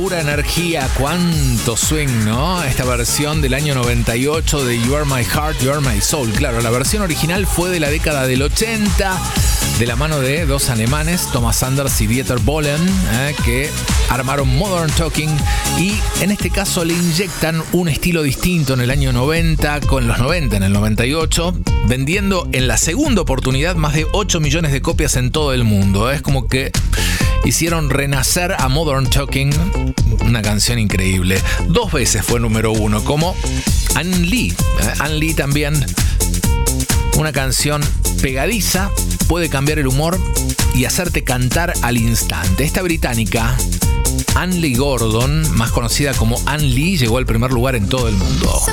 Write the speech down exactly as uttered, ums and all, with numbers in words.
pura energía, cuánto swing, ¿no? Esta versión del año noventa y ocho de You Are My Heart, You Are My Soul. Claro, la versión original fue de la década del ochenta, de la mano de dos alemanes, Thomas Sanders y Dieter Bohlen, eh, que armaron Modern Talking, y en este caso le inyectan un estilo distinto en el año noventa, con los noventa, en el noventa y ocho, vendiendo en la segunda oportunidad más de ocho millones de copias en todo el mundo. Es como que hicieron renacer a Modern Talking, una canción increíble. Dos veces fue número uno, como Anne Lee. Eh, Anne Lee también, una canción pegadiza, puede cambiar el humor y hacerte cantar al instante. Esta británica, Anne Lee Gordon, más conocida como Anne Lee, llegó al primer lugar en todo el mundo.